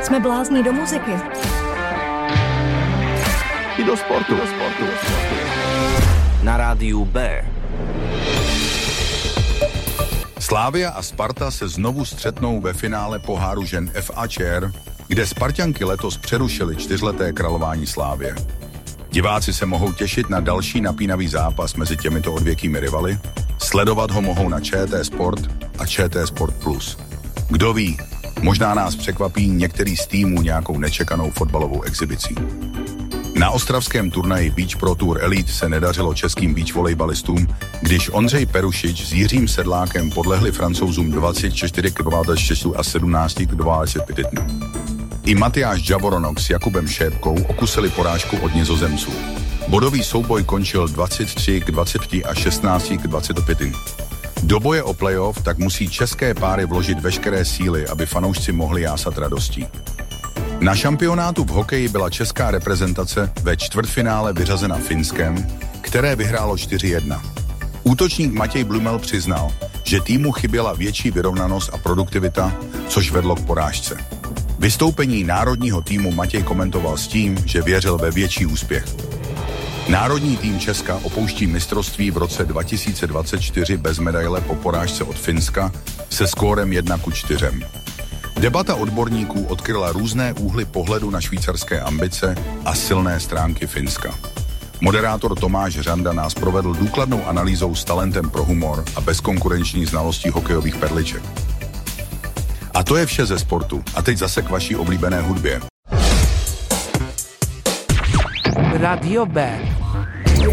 Jsme blázní do muziky. I do sportu. Na rádiu B. Slavia a Sparta se znovu střetnou ve finále poháru žen FA Chair, kde Sparťanky letos přerušily 4leté králování Slavie. Diváci se mohou těšit na další napínavý zápas mezi těmito odvěkými rivaly. Sledovat ho mohou na ČT Sport a ČT Sport Plus. Kdo ví, možná nás překvapí některý z týmů nějakou nečekanou fotbalovou exibicí. Na ostravském turnaji Beach Pro Tour Elite se nedařilo českým beach volejbalistům, když Ondřej Perušič s Jiřím Sedlákem podlehli Francouzům 24 k 26 a 17 k 25. I Matyáš Jaboronok s Jakubem Šépkou okusili porážku od Nizozemců. Bodový souboj končil 23 k 20 a 16 k 25. Do boje o playoff tak musí české páry vložit veškeré síly, aby fanoušci mohli jásat radostí. Na šampionátu v hokeji byla česká reprezentace ve čtvrtfinále vyřazena Finskem, které vyhrálo 4-1. Útočník Matěj Blumel přiznal, že týmu chyběla větší vyrovnanost a produktivita, což vedlo k porážce. Vystoupení národního týmu Matěj komentoval s tím, že věřil ve větší úspěch. Národní tým Česka opouští mistrovství v roce 2024 bez medaile po porážce od Finska se skórem 1-4. Debata odborníků odkryla různé úhly pohledu na švýcarské ambice a silné stránky Finska. Moderátor Tomáš Řanda nás provedl důkladnou analýzou s talentem pro humor a bezkonkurenční znalostí hokejových perliček. A to je vše ze sportu. A teď zase k vaší oblíbené hudbě. Radio B.